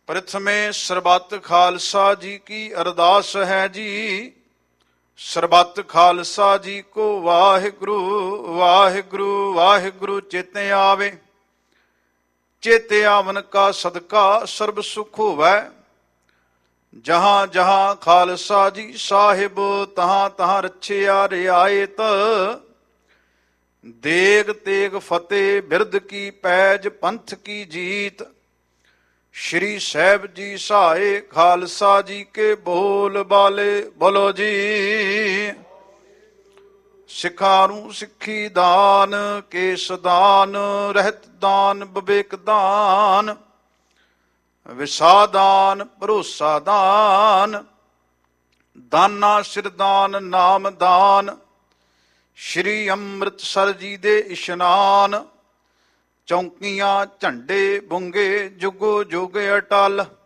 ਪ੍ਰਥਮੇ ਸਰਬੱਤ ਖਾਲਸਾ ਜੀ ਕੀ ਅਰਦਾਸ ਹੈ ਜੀ। ਸਰਬੱਤ ਖਾਲਸਾ ਜੀ ਕੋ ਵਾਹਿਗੁਰੂ ਵਾਹਿਗੁਰੂ ਵਾਹਿਗੁਰੂ ਚੇਤੇ ਆਵੇ। ਚੇਤੇ ਆਵਨ ਕਾ ਸਦਕਾ ਸਰਬ ਸੁਖ ਹੋਵੈ। ਜਹਾਂ ਜਹਾਂ ਖਾਲਸਾ ਜੀ ਸਾਹਿਬ ਤਹਾਂ ਤਹਾਂ ਰਛਿਆ ਰਿਆਇਤ। ਦੇਗ ਤੇਗ ਫਤਿਹ ਬਿਰਦ ਕੀ ਪੈਜ ਪੰਥ ਕੀ ਜੀਤ। ਸ਼੍ਰੀ ਸਾਹਿਬ ਜੀ ਸਹਾਏ ਖਾਲਸਾ ਜੀ ਕੇ ਬੋਲ ਬਾਲੇ ਬੋਲੋ ਜੀ। ਸਿੱਖਾਂ ਨੂੰ ਸਿੱਖੀ ਦਾਨ, ਕੇਸ ਦਾਨ, ਰਹਿਤ ਦਾਨ, ਵਿਵੇਕ ਦਾਨ, ਵਿਸਾ ਦਾਨ, ਭਰੋਸਾ ਦਾਨ, ਦਾਨਾ ਸਿਰ ਦਾਨ, ਨਾਮ ਦਾਨ। ਸ਼੍ਰੀ ਅੰਮ੍ਰਿਤਸਰ ਜੀ ਦੇ ਇਸ਼ਨਾਨ। ਚੌਂਕੀਆਂ ਝੰਡੇ ਬੁੰਗੇ ਜੁਗੋ ਜੁਗ ਅਟਲ।